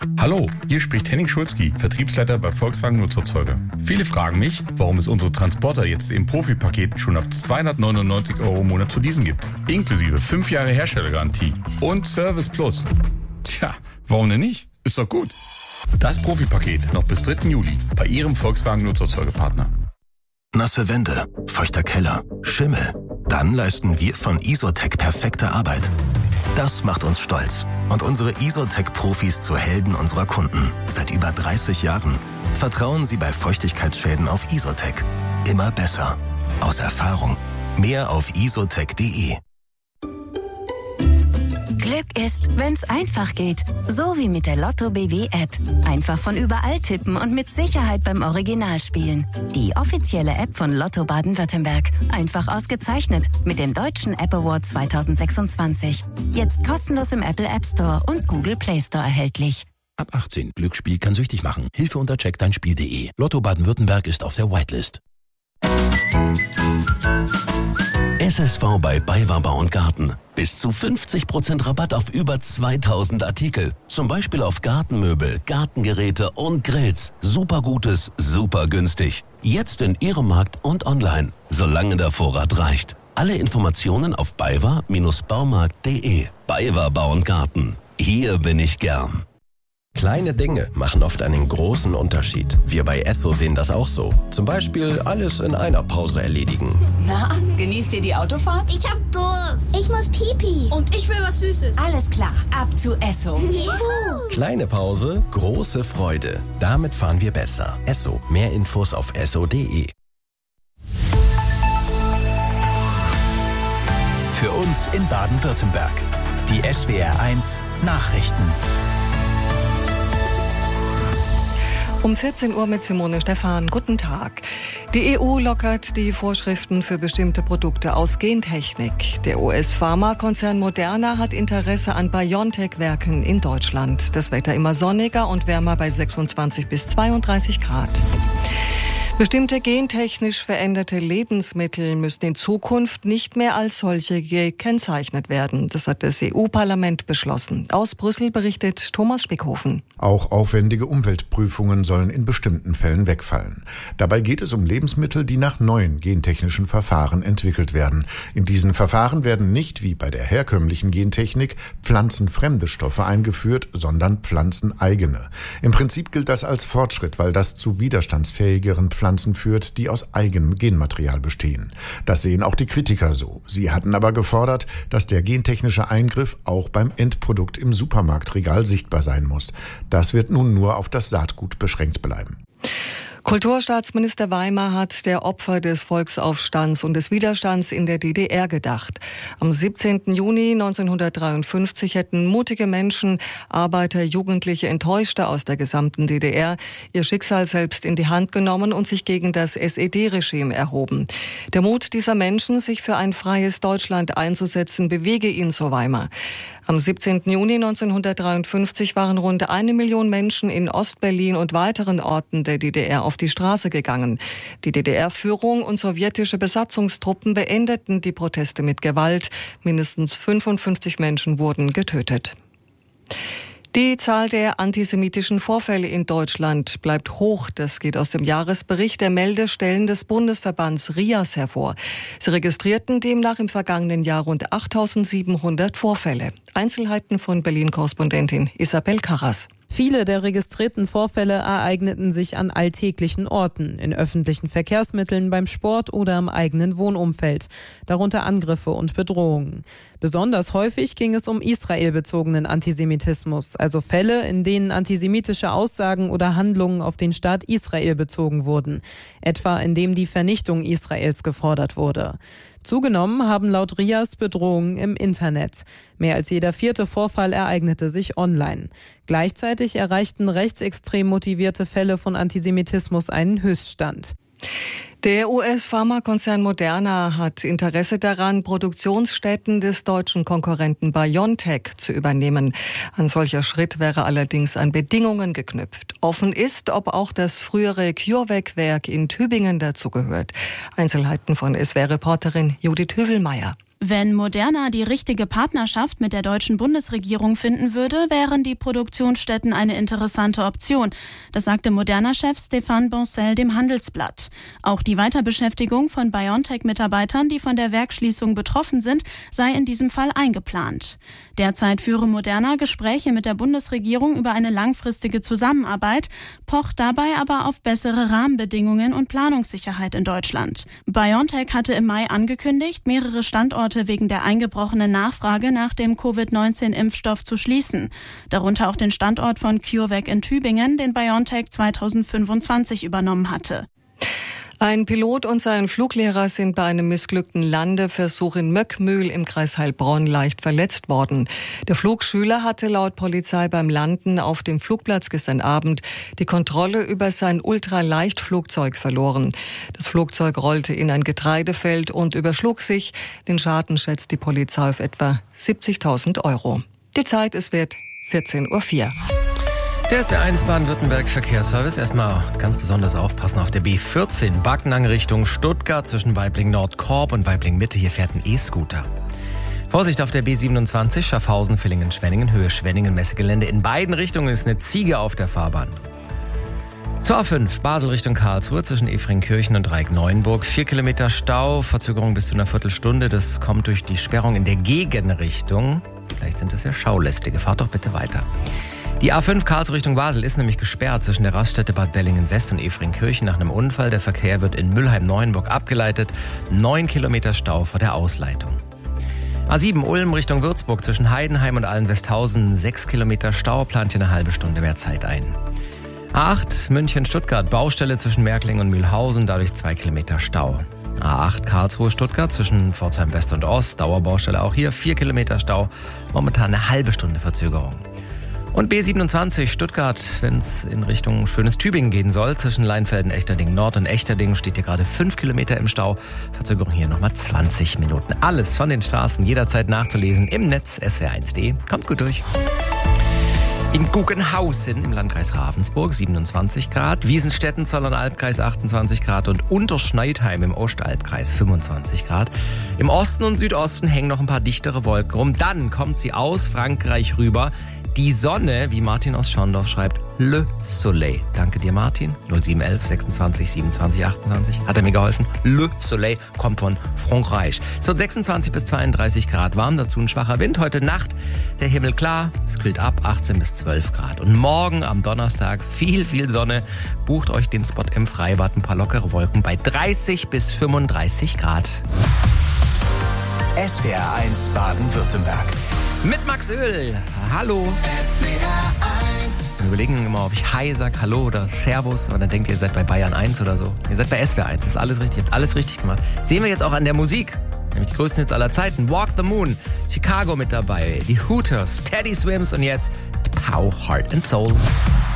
Hallo, hier spricht Henning Schulzki, Vertriebsleiter bei Volkswagen Nutzerzeuger. Viele fragen mich, warum es unsere Transporter jetzt im Profi-Paket schon ab 299 € im Monat zu leasen gibt. Inklusive 5 Jahre Herstellergarantie und Service Plus. Tja, warum denn nicht? Ist doch gut. Das Profi-Paket noch bis 3. Juli bei Ihrem Volkswagen Nutzerzeugerpartner. Nasse Wände, feuchter Keller, Schimmel. Dann leisten wir von Isotec perfekte Arbeit. Das macht uns stolz und unsere Isotec-Profis zu Helden unserer Kunden. Seit über 30 Jahren. Vertrauen Sie bei Feuchtigkeitsschäden auf Isotec. Immer besser. Aus Erfahrung. Mehr auf isotec.de. Glück ist, wenn's einfach geht. So wie mit der Lotto BW-App. Einfach von überall tippen und mit Sicherheit beim Original spielen. Die offizielle App von Lotto Baden-Württemberg. Einfach ausgezeichnet mit dem Deutschen App Award 2026. Jetzt kostenlos im Apple App Store und Google Play Store erhältlich. Ab 18. Glücksspiel kann süchtig machen. Hilfe unter checkdeinspiel.de. Lotto Baden-Württemberg ist auf der Whitelist. SSV bei BayWa Bau und Garten. Bis zu 50% Rabatt auf über 2000 Artikel. Zum Beispiel auf Gartenmöbel, Gartengeräte und Grills. Super Gutes, super günstig. Jetzt in Ihrem Markt und online. Solange der Vorrat reicht. Alle Informationen auf baywa-baumarkt.de. BayWa Bau und Garten. Hier bin ich gern. Kleine Dinge machen oft einen großen Unterschied. Wir bei Esso sehen das auch so. Zum Beispiel alles in einer Pause erledigen. Na, genießt ihr die Autofahrt? Ich hab Durst. Ich muss Pipi. Und ich will was Süßes. Alles klar, ab zu Esso. Juhu. Kleine Pause, große Freude. Damit fahren wir besser. Esso. Mehr Infos auf esso.de. Für uns in Baden-Württemberg. Die SWR1 Nachrichten. Um 14 Uhr mit Simone Stephan. Guten Tag. Die EU lockert die Vorschriften für bestimmte Produkte aus Gentechnik. Der US-Pharmakonzern Moderna hat Interesse an BioNTech-Werken in Deutschland. Das Wetter immer sonniger und wärmer bei 26 bis 32 Grad. Bestimmte gentechnisch veränderte Lebensmittel müssen in Zukunft nicht mehr als solche gekennzeichnet werden. Das hat das EU-Parlament beschlossen. Aus Brüssel berichtet Thomas Spickhofen. Auch aufwendige Umweltprüfungen sollen in bestimmten Fällen wegfallen. Dabei geht es um Lebensmittel, die nach neuen gentechnischen Verfahren entwickelt werden. In diesen Verfahren werden nicht, wie bei der herkömmlichen Gentechnik, pflanzenfremde Stoffe eingeführt, sondern pflanzeneigene. Im Prinzip gilt das als Fortschritt, weil das zu widerstandsfähigeren Pflanzen führt, die aus eigenem Genmaterial bestehen. Das sehen auch die Kritiker so. Sie hatten aber gefordert, dass der gentechnische Eingriff auch beim Endprodukt im Supermarktregal sichtbar sein muss. Das wird nun nur auf das Saatgut beschränkt bleiben. Kulturstaatsminister Weimer hat der Opfer des Volksaufstands und des Widerstands in der DDR gedacht. Am 17. Juni 1953 hätten mutige Menschen, Arbeiter, Jugendliche, Enttäuschte aus der gesamten DDR ihr Schicksal selbst in die Hand genommen und sich gegen das SED-Regime erhoben. Der Mut dieser Menschen, sich für ein freies Deutschland einzusetzen, bewege ihn, so Weimer. Am 17. Juni 1953 waren rund 1 Million Menschen in Ostberlin und weiteren Orten der DDR auf die Straße gegangen. Die DDR-Führung und sowjetische Besatzungstruppen beendeten die Proteste mit Gewalt. Mindestens 55 Menschen wurden getötet. Die Zahl der antisemitischen Vorfälle in Deutschland bleibt hoch. Das geht aus dem Jahresbericht der Meldestellen des Bundesverbands RIAS hervor. Sie registrierten demnach im vergangenen Jahr rund 8.700 Vorfälle. Einzelheiten von Berlin-Korrespondentin Isabel Karras. Viele der registrierten Vorfälle ereigneten sich an alltäglichen Orten, in öffentlichen Verkehrsmitteln, beim Sport oder im eigenen Wohnumfeld, darunter Angriffe und Bedrohungen. Besonders häufig ging es um israelbezogenen Antisemitismus, also Fälle, in denen antisemitische Aussagen oder Handlungen auf den Staat Israel bezogen wurden, etwa indem die Vernichtung Israels gefordert wurde. Zugenommen haben laut RIAS Bedrohungen im Internet. Mehr als jeder 4. Vorfall ereignete sich online. Gleichzeitig erreichten rechtsextrem motivierte Fälle von Antisemitismus einen Höchststand. Der US-Pharmakonzern Moderna hat Interesse daran, Produktionsstätten des deutschen Konkurrenten BioNTech zu übernehmen. Ein solcher Schritt wäre allerdings an Bedingungen geknüpft. Offen ist, ob auch das frühere CureVac-Werk in Tübingen dazugehört. Einzelheiten von SWR-Reporterin Judith Hüvelmeier. Wenn Moderna die richtige Partnerschaft mit der deutschen Bundesregierung finden würde, wären die Produktionsstätten eine interessante Option. Das sagte Moderna-Chef Stéphane Bancel dem Handelsblatt. Auch die Weiterbeschäftigung von BioNTech-Mitarbeitern, die von der Werksschließung betroffen sind, sei in diesem Fall eingeplant. Derzeit führe Moderna Gespräche mit der Bundesregierung über eine langfristige Zusammenarbeit, pocht dabei aber auf bessere Rahmenbedingungen und Planungssicherheit in Deutschland. BioNTech hatte im Mai angekündigt, mehrere Standorte wegen der eingebrochenen Nachfrage nach dem Covid-19-Impfstoff zu schließen. Darunter auch den Standort von CureVac in Tübingen, den BioNTech 2025 übernommen hatte. Ein Pilot und sein Fluglehrer sind bei einem missglückten Landeversuch in Möckmühl im Kreis Heilbronn leicht verletzt worden. Der Flugschüler hatte laut Polizei beim Landen auf dem Flugplatz gestern Abend die Kontrolle über sein Ultraleichtflugzeug verloren. Das Flugzeug rollte in ein Getreidefeld und überschlug sich. Den Schaden schätzt die Polizei auf etwa 70.000 €. Die Zeit, es wird 14:04 Uhr. Der SW1 Baden-Württemberg Verkehrsservice. Erstmal ganz besonders aufpassen auf der B14 Backnang Richtung Stuttgart zwischen Waibling Nord-Korb und Waibling Mitte. Hier fährt ein E-Scooter. Vorsicht auf der B27 Schaffhausen, Villingen, Schwenningen, Höhe Schwenningen, Messegelände. In beiden Richtungen ist eine Ziege auf der Fahrbahn. Zur A5 Basel Richtung Karlsruhe zwischen Efringkirchen und Dreieck-Neuenburg. 4 Kilometer Stau, Verzögerung bis zu einer Viertelstunde. Das kommt durch die Sperrung in der Gegenrichtung. Vielleicht sind es ja Schaulästige. Fahrt doch bitte weiter. Die A5 Karlsruhe Richtung Basel ist nämlich gesperrt zwischen der Raststätte Bad Bellingen-West und Efringkirchen nach einem Unfall. Der Verkehr wird in Mülheim-Neuenburg abgeleitet. 9 Kilometer Stau vor der Ausleitung. A7 Ulm Richtung Würzburg zwischen Heidenheim und Allen-Westhausen. 6 Kilometer Stau, plant hier eine halbe Stunde mehr Zeit ein. A8 München-Stuttgart, Baustelle zwischen Märkling und Mühlhausen, dadurch 2 Kilometer Stau. A8 Karlsruhe-Stuttgart zwischen Pforzheim West und Ost, Dauerbaustelle auch hier, 4 Kilometer Stau, momentan eine halbe Stunde Verzögerung. Und B27 Stuttgart, wenn es in Richtung schönes Tübingen gehen soll, zwischen Leinfelden, Echterdingen Nord und Echterdingen steht hier gerade 5 Kilometer im Stau. Verzögerung hier nochmal 20 Minuten. Alles von den Straßen jederzeit nachzulesen im Netz swr1.de. Kommt gut durch. In Guggenhausen im Landkreis Ravensburg 27 Grad, Wiesenstetten, Zollern-Albkreis 28 Grad und Unterschneidheim im Ostalbkreis 25 Grad. Im Osten und Südosten hängen noch ein paar dichtere Wolken rum. Dann kommt sie aus Frankreich rüber. Die Sonne, wie Martin aus Schorndorf schreibt, Le Soleil. Danke dir, Martin. 0711 26 27 28. Hat er mir geholfen. Le Soleil kommt von Frankreich. Es wird 26 bis 32 Grad warm, dazu ein schwacher Wind. Heute Nacht der Himmel klar, es kühlt ab, 18 bis 12 Grad. Und morgen am Donnerstag viel Sonne. Bucht euch den Spot im Freibad, ein paar lockere Wolken bei 30 bis 35 Grad. SWR1 Baden-Württemberg. Mit Max Öl. Hallo. Wir überlegen immer, ob ich Hi sag, Hallo oder Servus. Und dann denkt ihr, ihr seid bei Bayern 1 oder so. Ihr seid bei SWR1. Das ist alles richtig. Ihr habt alles richtig gemacht. Sehen wir jetzt auch an der Musik. Nämlich die größten Hits aller Zeiten. Walk the Moon. Chicago mit dabei. Die Hooters. Teddy Swims. Und jetzt Pow, Heart and Soul.